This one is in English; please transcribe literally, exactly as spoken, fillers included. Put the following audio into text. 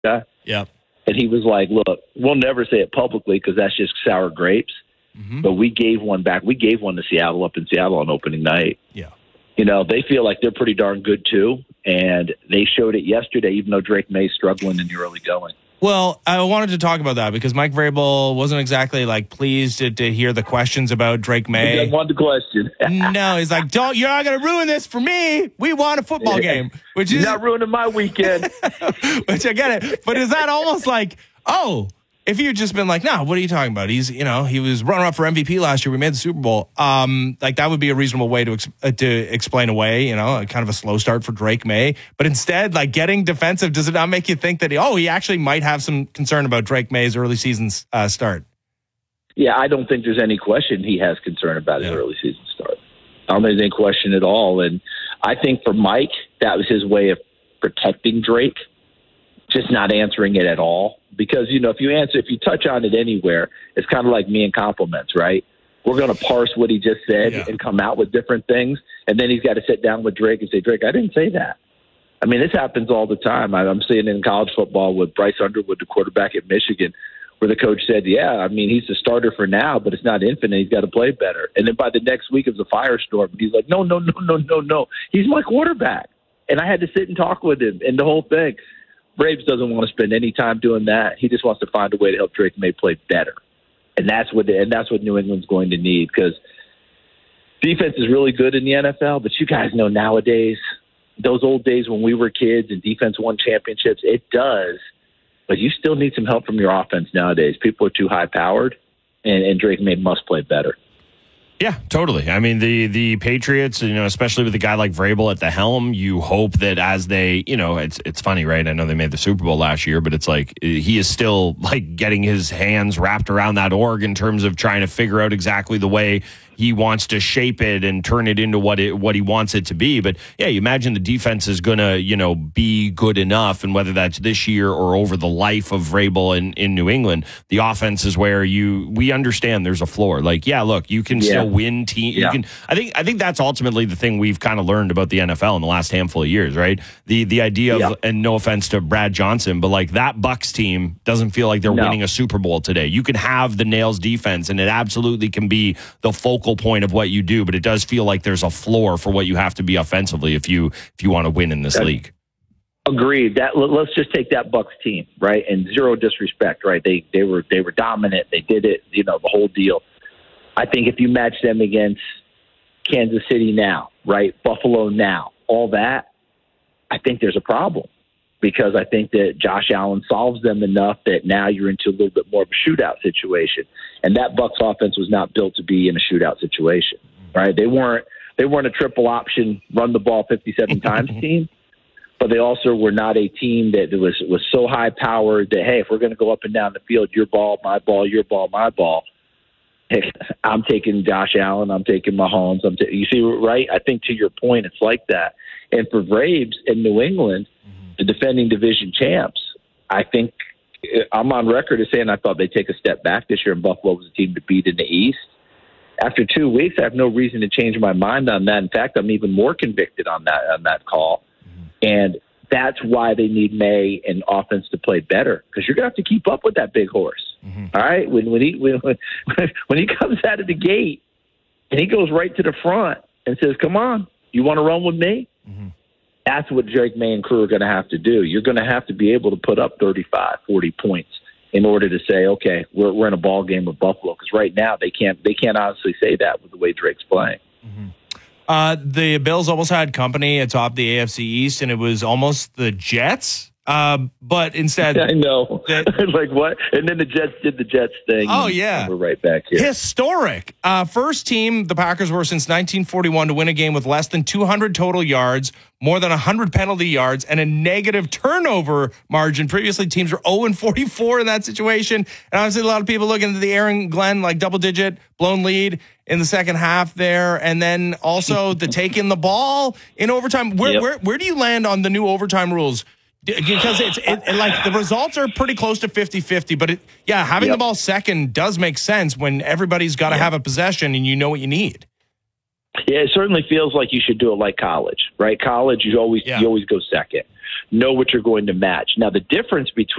guy. Yeah. And he was like, look, we'll never say it publicly because that's just sour grapes. Mm-hmm. But we gave one back. We gave one to Seattle up in Seattle on opening night. Yeah. You know, they feel like they're pretty darn good, too. And they showed it yesterday, even though Drake May's struggling in the early going. Well, I wanted to talk about that because Mike Vrabel wasn't exactly like pleased to, to hear the questions about Drake May. I want the question. No, he's like, "Don't! You're not going to ruin this for me. We want a football yeah. game." Which is You're not ruining my weekend. Which I get it, but is that almost like, oh, if you had just been like, "No, what are you talking about? He's, you know, he was runner up for M V P last year. We made the Super Bowl." Um, like that would be a reasonable way to ex- uh, to explain away, you know, a kind of a slow start for Drake May. But instead, like getting defensive, does it not make you think that he, oh, he actually might have some concern about Drake May's early season uh, start? Yeah, I don't think there's any question he has concern about his yeah. early season start. I don't think there's any question at all. And I think for Mike, that was his way of protecting Drake, just not answering it at all. Because, you know, if you answer, if you touch on it anywhere, it's kind of like me and compliments, right? We're going to parse what he just said yeah. and come out with different things. And then he's got to sit down with Drake and say, Drake, I didn't say that. I mean, this happens all the time. I'm seeing it in college football with Bryce Underwood, the quarterback at Michigan, where the coach said, yeah, I mean, he's the starter for now, but it's not infinite. He's got to play better. And then by the next week, it was a firestorm. And he's like, no, no, no, no, no, no. He's my quarterback. And I had to sit and talk with him and the whole thing. Braves doesn't want to spend any time doing that. He just wants to find a way to help Drake May play better. And that's what and that's what New England's going to need, because defense is really good in the N F L, but you guys know nowadays, those old days when we were kids and defense won championships, it does. But you still need some help from your offense nowadays. People are too high-powered, and, and Drake May must play better. Yeah, totally. I mean, the the Patriots, you know, especially with a guy like Vrabel at the helm, you hope that as they, you know, it's it's funny, right? I know they made the Super Bowl last year, but it's like he is still like getting his hands wrapped around that org in terms of trying to figure out exactly the way he wants to shape it and turn it into what it what he wants it to be. But yeah, you imagine the defense is going to, you know, be good enough, and whether that's this year or over the life of Vrabel in, in New England, the offense is where you we understand there's a floor. Like, yeah, look, you can yeah. still win team. Yeah. You can. I think I think that's ultimately the thing we've kind of learned about the N F L in the last handful of years, right? The the idea of, yeah. and no offense to Brad Johnson, but like that Bucks team doesn't feel like they're no. winning a Super Bowl today. You can have the nails defense, and it absolutely can be the focal point of what you do, but it does feel like there's a floor for what you have to be offensively if you if you want to win in this That's, league. Agreed. That let's just take that Bucks team, right? And zero disrespect, right? They they were they were dominant. They did it, you know, the whole deal. I think if you match them against Kansas City now, right, Buffalo now, all that, I think there's a problem, because I think that Josh Allen solves them enough that now you're into a little bit more of a shootout situation. And that Bucs offense was not built to be in a shootout situation, right? They weren't they weren't a triple option, run the ball fifty-seven times team, but they also were not a team that was was so high powered that, hey, if we're going to go up and down the field, your ball, my ball, your ball, my ball, hey, I'm taking Josh Allen, I'm taking Mahomes. I'm ta- you see, right? I think to your point, it's like that. And for Braves in New England, the defending division champs, I think I'm on record as saying I thought they'd take a step back this year, and Buffalo was a team to beat in the East. After two weeks, I have no reason to change my mind on that. In fact, I'm even more convicted on that on that call. Mm-hmm. And that's why they need May and offense to play better, because you're going to have to keep up with that big horse. Mm-hmm. All right? When when he when, when he comes out of the gate and he goes right to the front and says, come on, you want to run with me? Mm-hmm. That's what Drake May and crew are going to have to do. You're going to have to be able to put up thirty-five, forty points in order to say, okay, we're we're in a ball game with Buffalo. Because right now they can't they can't honestly say that with the way Drake's playing. Mm-hmm. Uh, the Bills almost had company atop the A F C East, and it was almost the Jets. Uh, but instead, I know, that, like what? And then the Jets did the Jets thing. Oh yeah, we're right back here. Historic. Uh, first team the Packers were since nineteen forty-one to win a game with less than two hundred total yards, more than one hundred penalty yards, and a negative turnover margin. Previously, teams were oh and forty-four in that situation. And obviously, a lot of people looking at the Aaron Glenn like double-digit blown lead in the second half there, and then also the taking the ball in overtime. Where yep. where where do you land on the new overtime rules? Because it's it, it, like the results are pretty close to fifty-fifty, but it, yeah, having yep. the ball second does make sense when everybody's got to yep. have a possession and you know what you need. Yeah, it certainly feels like you should do it like college, right? College, you always yeah. you always go second. know what you're going to match. Now, the difference between